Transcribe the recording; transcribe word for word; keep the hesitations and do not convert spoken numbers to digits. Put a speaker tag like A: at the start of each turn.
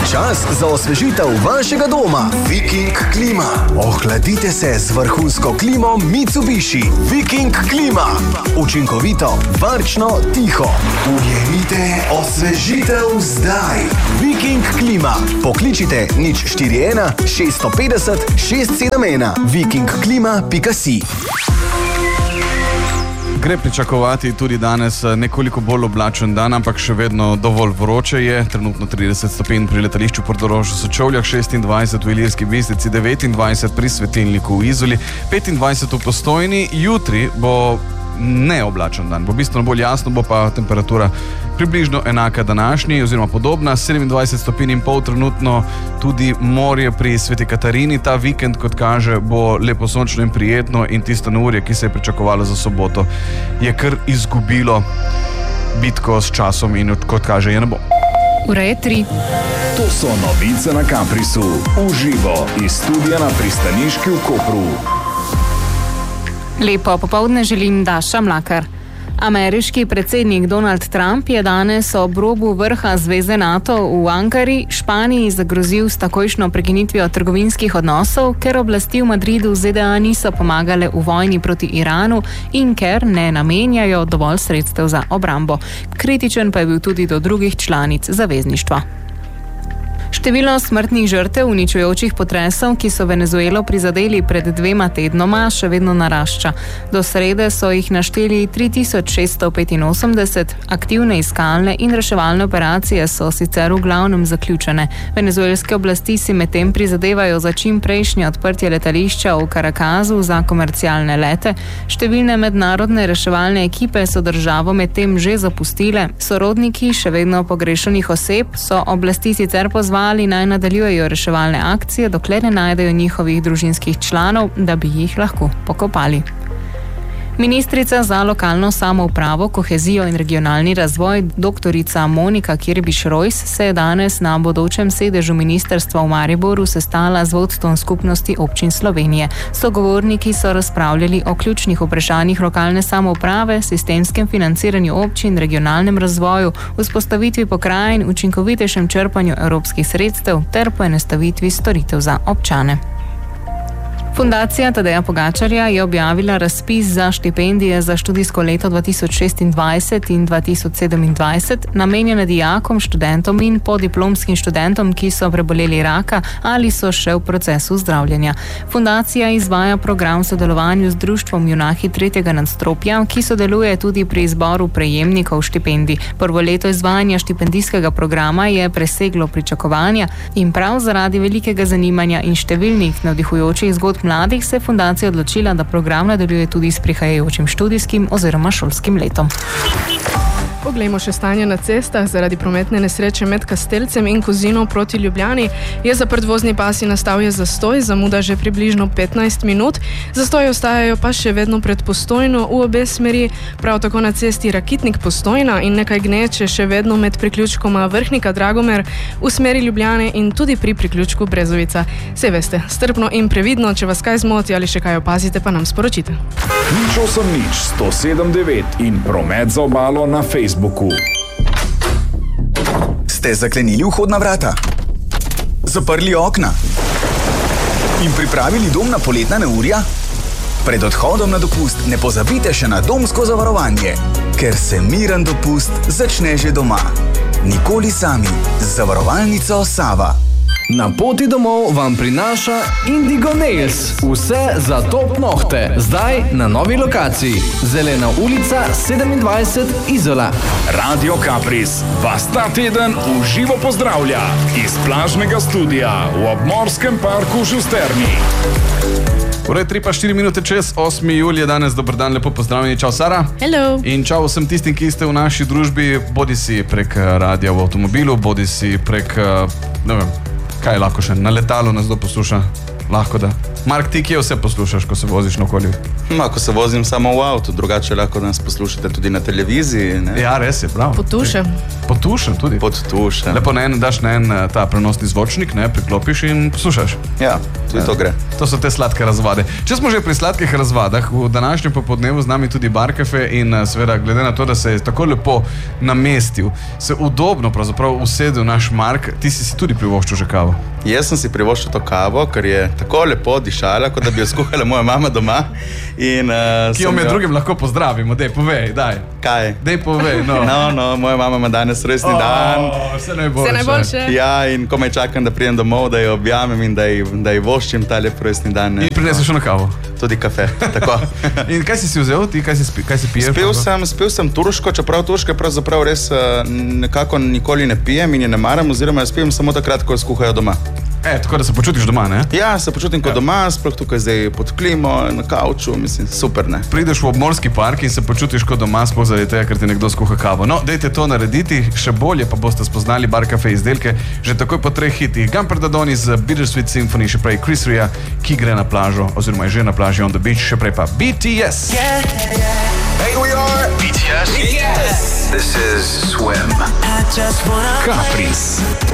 A: Čas za osvežitev vašega doma. Viking klima. Ohladite se z vrhunsko klimo Mitsubishi. Viking klima. Učinkovito, varčno, tiho. Ujemite osvežitev zdaj. Viking klima. Pokličite nič štiri ena šest pet nula šest sedem ena. viking klima pika si.
B: Gre pričakovati tudi danes nekoliko bolj oblačen dan, ampak še vedno dovolj vroče je. Trenutno trideset stopinj pri letališču Portorož v Sečovljah, šestindvajset v Ilirski Bistrici, devetindvajset pri Svetilniku v Izoli, petindvajset v Postojni. Jutri bo neoblačen dan, bo bistveno bolj jasno, bo pa temperatura približno enaka današnji oziroma podobna, sedemindvajset stopinj in pol trenutno, tudi morje pri Sveti Katarini. Ta vikend, kot kaže, bo lepo sončno in prijetno in tisto neurje, ki se je pričakovalo za soboto, je kar izgubilo bitko s časom in kot kaže, je ne bo.
C: Ura je tri.
D: To so novice na Caprisu, v živo iz studia na Pristaniški v Kopru.
C: Lepo popoldne želim, Daša Mlakar. Ameriški predsednik Donald Trump je danes ob robu vrha zveze NATO v Ankari Španiji zagrozil s takojšnjo prekinitvijo trgovinskih odnosov, ker oblasti v Madridu Z D A niso pomagale v vojni proti Iranu in ker ne namenjajo dovolj sredstev za obrambo. Kritičen pa je bil tudi do drugih članic zavezništva. Število smrtnih žrtev uničujočih potresov, ki so Venezuelo prizadeli pred dvema tednoma, še vedno narašča. Do srede so jih našteli tri tisoč šeststo petinosemdeset, aktivne iskalne in reševalne operacije so sicer v glavnem zaključene. Venezuelske oblasti si medtem prizadevajo za čim prejšnje odprtje letališča v Caracasu za komercialne lete. Številne mednarodne reševalne ekipe so državo medtem že zapustile. Sorodniki še vedno pogrešanih oseb so oblasti sicer pozvali ali naj nadaljujejo reševalne akcije, dokler ne najdejo njihovih družinskih članov, da bi jih lahko pokopali. Ministrica za lokalno samoupravo, kohezijo in regionalni razvoj, doktorica Monika Kirbiš-Rojs, se je danes na bodočem sedežu ministrstva v Mariboru sestala z vodstvom skupnosti občin Slovenije. Sogovorniki so razpravljali o ključnih vprašanjih lokalne samouprave, sistemskem financiranju občin, regionalnem razvoju, vzpostavitvi pokrajin, učinkovitejšem črpanju evropskih sredstev ter poenostavitvi storitev za občane. Fundacija Tadeja Pogačarja je objavila razpis za štipendije za študijsko leto dva tisoč šestindvajset in dva tisoč sedemindvajset, namenjene dijakom, študentom in podiplomskim študentom, ki so preboleli raka ali so še v procesu zdravljenja. Fundacija izvaja program v sodelovanju z društvom Junahi tretjega nadstropja, ki sodeluje tudi pri izboru prejemnikov štipendij. Prvo leto izvajanja štipendijskega programa je preseglo pričakovanja in prav zaradi velikega zanimanja in številnih navdihujočih zgodb mladih se je fundacija odločila, da program nadaljuje tudi s prihajajočim študijskim oziroma šolskim letom.
E: Poglejmo še stanje na cestah. Zaradi prometne nesreče med Kastelcem in Kozino proti Ljubljani je zaprt vozni pas in nastal je zastoj, zamuda že približno petnajst minut. Zastoji ostajajo pa še vedno pred Postojno v obe smeri, prav tako na cesti Rakitnik-Postojna in nekaj gneče še vedno med priključkoma Vrhnika-Dragomer v smeri Ljubljane in tudi pri priključku Brezovica. Saj veste, strpno in previdno, če vas kaj zmoti ali še kaj opazite, pa nam sporočite.
D: Nič osem nič sto sedem devet in promet za obalo na Facebooku.
A: Ste zaklenili vhodna vrata? Zaprli okna? In pripravili dom na poletna neurja? Pred odhodom na dopust ne pozabite še na domsko zavarovanje, ker se miren dopust začne že doma. Nikoli sami z zavarovalnico Sava.
F: Na poti domov vam prinaša Indigo Nails. Vse za top nohte. Zdaj na novi lokaciji. Zelena ulica sedemindvajset Izola.
D: Radio Capris vas ta teden v živo pozdravlja iz plažnega studia v obmorskem parku Šusterni.
B: Torej, tri pa štiri minute čez osmi julij je danes. Dober dan, lepo pozdravljeni. Čau, Sara.
E: Hello.
B: In čau vsem tistim, ki ste v naši družbi, bodi si prek radia v avtomobilu, bodi si prek, ne vem, kaj lahko še, na letalu nas kdo posluša, lahko da. Mark, ti kje vse poslušaš, ko se voziš naokoli?
G: Ma, ko se vozim samo v avtu, drugače lahko nas poslušate tudi na televiziji. Ne?
B: Ja, res je, prav.
E: Potušem.
B: Potušem tudi.
G: Pod tušem.
B: Lepo na en daš na en ta prenosni zvočnik, ne, priklopiš in poslušaš.
G: Ja, tudi to gre.
B: To so te sladke razvade. Če smo že pri sladkih razvadah, v današnjem popodnevu z nami tudi Barcafe in seveda glede na to, da se je tako lepo namestil, se udobno pravzaprav usedel naš Mark, ti si si tudi privoščil že kavo.
G: Jaz sem si privoščil to kavo, ker je tako lepo dišala, kot da bi jo skuhala moja mama doma. In, uh,
B: Ki jo med drugim lahko pozdravimo, dej povej, daj.
G: Kaj?
B: Dej povej, no.
G: No, no, moja mama ima danes rojstni dan.
B: Vse najboljše.
E: Vse najboljše.
G: Ja, in komaj čakam, da pridem domov, da jo objamem in da ji, da ji voščim ta lep rojstni dan.
B: In prinesel še na kavo.
G: Tudi kafe, tako.
B: In kaj si si vzel, ti kaj si, spi, kaj si piješ?
G: Spil sem, spil sem turško, čeprav turške pravzaprav res uh, nekako nikoli ne pijem in je ne maram, oziroma jaz pijem samo takrat, ko jo skuhajo doma.
B: E, tako da se počutiš doma, ne?
G: Ja, se počutim kot doma, sploh tukaj zdaj pod klimo, na kavču, mislim, super, ne.
B: Prideš v obmorski park in se počutiš kot doma, sploh zaradi tega, ker ti nekdo skuha kavo. No, dejte to narediti, še bolje pa boste spoznali Barcafe izdelke že takoj po treh hitih. Gumper Dadoni z Bittersweet Symphony, še prej Chris Ria, ki gre na plažo, oziroma je že na plaži on the beach, še prej pa B T S.
A: Yeah, yeah. Hey, we are B T S. B T S. This is Swim.
D: Caprice.